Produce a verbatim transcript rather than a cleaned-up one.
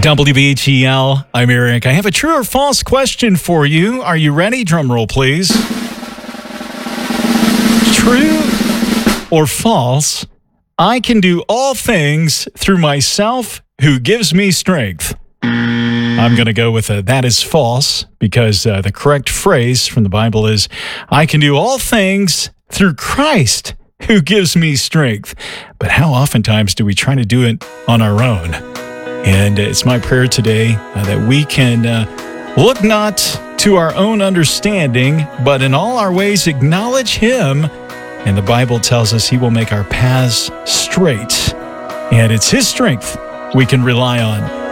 W B H E L, I'm Eric. I have a true or false question for you. Are you ready? Drum roll, please. True or false? I can do all things through myself who gives me strength. I'm going to go with a that is false because uh, the correct phrase from the Bible is, I can do all things through Christ who gives me strength. But how oftentimes do we try to do it on our own? And it's my prayer today uh, that we can uh, look not to our own understanding, but in all our ways acknowledge Him. And the Bible tells us He will make our paths straight. And it's His strength we can rely on.